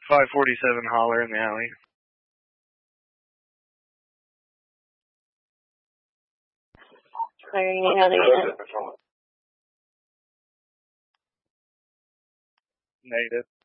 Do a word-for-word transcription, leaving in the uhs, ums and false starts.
five forty-seven holler in the alley. Clearing the alley in. Negative.